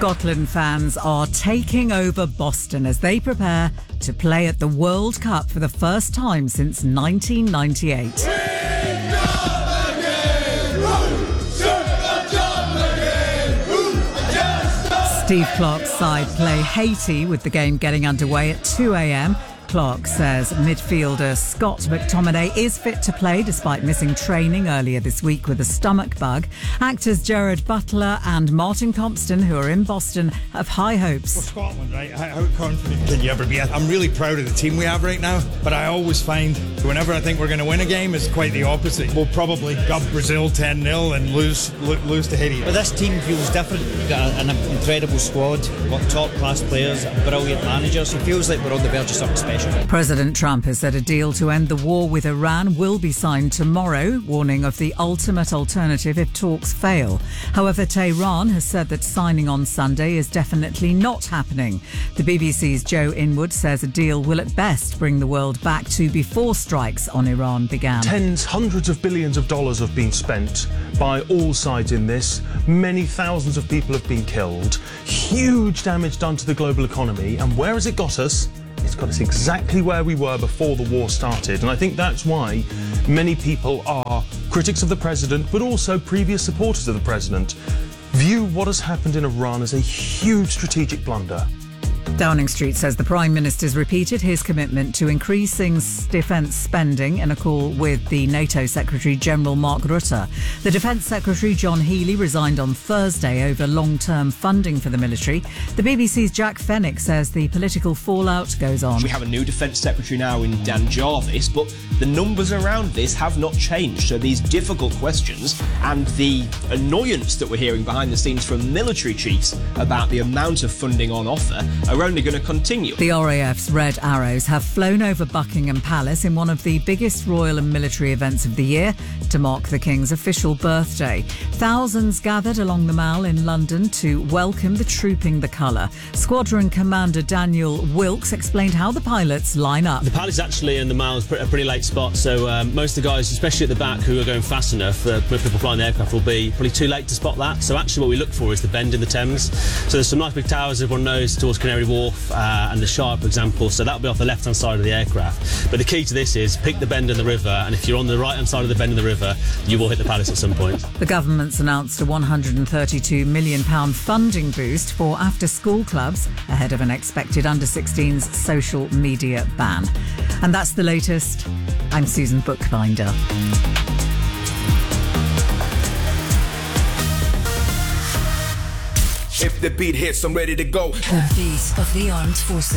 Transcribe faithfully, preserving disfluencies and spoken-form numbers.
Scotland fans are taking over Boston as they prepare to play at the World Cup for the first time since nineteen ninety-eight. Steve Clarke's side play Haiti with the game getting underway at two a.m. Clarke says midfielder Scott McTominay is fit to play despite missing training earlier this week with a stomach bug. Actors Gerard Butler and Martin Compston, who are in Boston, have high hopes. For Scotland, right? How confident can you ever be? I'm really proud of the team we have right now, but I always find whenever I think we're going to win a game, it's quite the opposite. We'll probably gut Brazil ten nil and lose lose to Haiti. But this team feels different. We've got an incredible squad, we've got top-class players, brilliant managers. It feels like we're on the verge of something special. President Trump has said a deal to end the war with Iran will be signed tomorrow, warning of the ultimate alternative if talks fail. However, Tehran has said that signing on Sunday is definitely not happening. The B B C's Joe Inwood says a deal will at best bring the world back to before strikes on Iran began. Tens, hundreds of billions of dollars have been spent by all sides in this. Many thousands of people have been killed. Huge damage done to the global economy. And where has it got us? It's got us exactly where we were before the war started. And I think that's why many people are critics of the president, but also previous supporters of the president, view what has happened in Iran as a huge strategic blunder. Downing Street says the Prime Minister's repeated his commitment to increasing defence spending in a call with the NATO Secretary-General Mark Rutte. The Defence Secretary John Healey resigned on Thursday over long-term funding for the military. The B B C's Jack Fenwick says the political fallout goes on. We have a new Defence Secretary now in Dan Jarvis, but the numbers around this have not changed. So these difficult questions and the annoyance that we're hearing behind the scenes from military chiefs about the amount of funding on offer are only going to continue. The R A F's Red Arrows have flown over Buckingham Palace in one of the biggest royal and military events of the year to mark the King's official birthday. Thousands gathered along the Mall in London to welcome the Trooping the Colour. Squadron Commander Daniel Wilkes explained how the pilots line up. The Palace actually and the Mall is a pretty late spot, so um, most of the guys, especially at the back, who are going fast enough, uh, when people flying the aircraft, will be probably too late to spot that. So actually what we look for is the bend in the Thames. So there's some nice big towers everyone knows towards Canary Wharf uh, and the Shire, for example, so that'll be off the left-hand side of the aircraft. But the key to this is pick the bend in the river, and if you're on the right-hand side of the bend in the river, you will hit the Palace at some point. The government's announced a one hundred thirty-two million pounds funding boost for after-school clubs ahead of an expected under sixteens social media ban. And that's the latest. I'm Susan Bookbinder. If the beat hits, I'm ready to go. The beat of the armed forces.